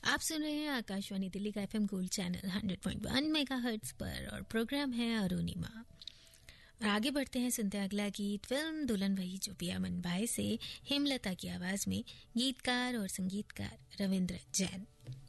आप सुन रहे हैं आकाशवाणी दिल्ली का एफएम गोल्ड चैनल 100.1 मेगाहर्ट्ज पर और प्रोग्राम है अरुणिमा। और आगे बढ़ते हैं, सुनते हैं अगला गीत फिल्म दुल्हन वही जो पिया मन भाई से हेमलता की आवाज में, गीतकार और संगीतकार रविंद्र जैन।